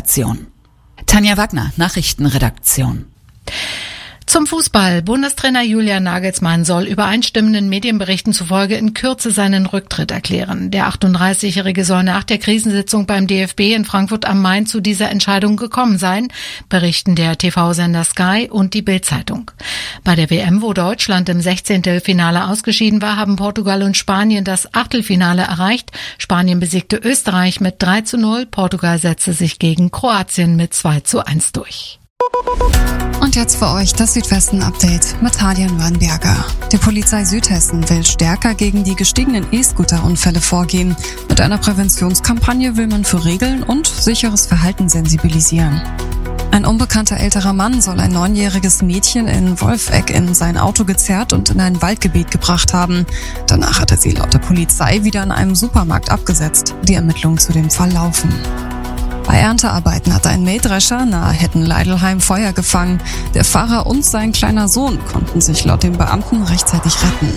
Dokumentation. Tanja Wagner, Nachrichtenredaktion. Zum Fußball. Bundestrainer Julian Nagelsmann soll übereinstimmenden Medienberichten zufolge in Kürze seinen Rücktritt erklären. Der 38-Jährige soll nach der Krisensitzung beim DFB in Frankfurt am Main zu dieser Entscheidung gekommen sein, berichten der TV-Sender Sky und die Bild-Zeitung. Bei der WM, wo Deutschland im 16. Finale ausgeschieden war, haben Portugal und Spanien das Achtelfinale erreicht. Spanien besiegte Österreich mit 3:0. Portugal setzte sich gegen Kroatien mit 2:1 durch. Und jetzt für euch das Südwesten-Update mit Hadian Wannberger. Die Polizei Südhessen will stärker gegen die gestiegenen E-Scooter-Unfälle vorgehen. Mit einer Präventionskampagne will man für Regeln und sicheres Verhalten sensibilisieren. Ein unbekannter älterer Mann soll ein 9-jähriges Mädchen in Wolfegg in sein Auto gezerrt und in ein Waldgebiet gebracht haben. Danach hat er sie laut der Polizei wieder in einem Supermarkt abgesetzt. Die Ermittlungen zu dem Fall laufen. Bei Erntearbeiten hat ein Mähdrescher nahe Hettenleidelheim Feuer gefangen. Der Fahrer und sein kleiner Sohn konnten sich laut den Beamten rechtzeitig retten.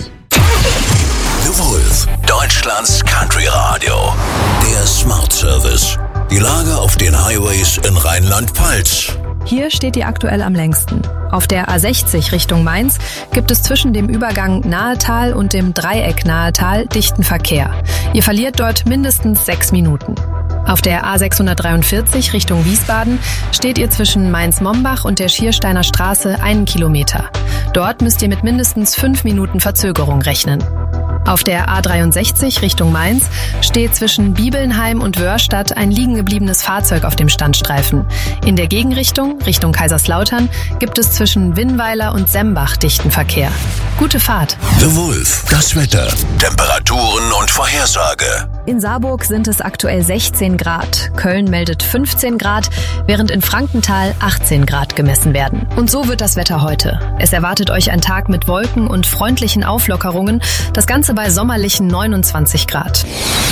The Wolf, Deutschlands Country Radio. Der Smart Service. Die Lage auf den Highways in Rheinland-Pfalz. Hier steht die aktuell am längsten. Auf der A60 Richtung Mainz gibt es zwischen dem Übergang Nahetal und dem Dreieck Nahetal dichten Verkehr. Ihr verliert dort mindestens 6 Minuten. Auf der A643 Richtung Wiesbaden steht ihr zwischen Mainz-Mombach und der Schiersteiner Straße 1 Kilometer. Dort müsst ihr mit mindestens 5 Minuten Verzögerung rechnen. Auf der A63 Richtung Mainz steht zwischen Bibelnheim und Wörstadt ein liegen gebliebenes Fahrzeug auf dem Standstreifen. In der Gegenrichtung, Richtung Kaiserslautern, gibt es zwischen Winnweiler und Sembach dichten Verkehr. Gute Fahrt. The Wolf, das Wetter, Temperaturen und Vorhersage. In Saarburg sind es aktuell 16 Grad. Köln meldet 15 Grad, während in Frankenthal 18 Grad gemessen werden. Und so wird das Wetter heute. Es erwartet euch ein Tag mit Wolken und freundlichen Auflockerungen. Das Ganze bei sommerlichen 29 Grad.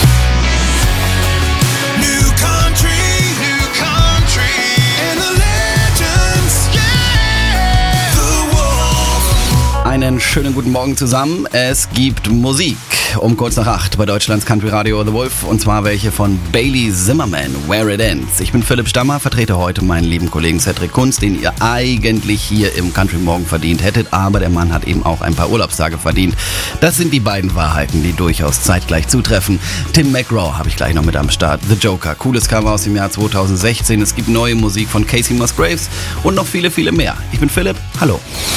Einen schönen guten Morgen zusammen. Es gibt Musik um kurz nach 8 bei Deutschlands Country Radio The Wolf, und zwar welche von Bailey Zimmerman, Where It Ends. Ich bin Philipp Stammer, vertrete heute meinen lieben Kollegen Cedric Kunz, den ihr eigentlich hier im Country Morgen verdient hättet, aber der Mann hat eben auch ein paar Urlaubstage verdient. Das sind die beiden Wahrheiten, die durchaus zeitgleich zutreffen. Tim McGraw habe ich gleich noch mit am Start. The Joker, cooles Cover aus dem Jahr 2016. Es gibt neue Musik von Casey Musgraves und noch viele, viele mehr. Ich bin Philipp, hallo.